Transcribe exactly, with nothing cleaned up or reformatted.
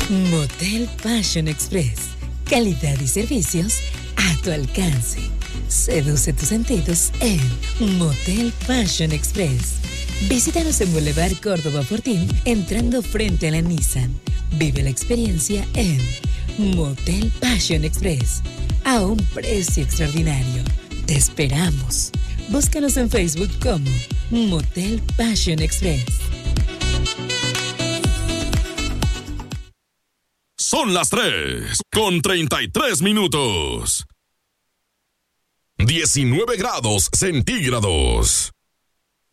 Motel Passion Express. Calidad y servicios a tu alcance. Seduce tus sentidos en Motel Passion Express. Visítanos en Boulevard Córdoba Fortín, entrando frente a la Nissan. Vive la experiencia en Motel Passion Express. A un precio extraordinario. Te esperamos. Búscanos en Facebook como Motel Passion Express. Son las tres con treinta y tres minutos. diecinueve grados centígrados.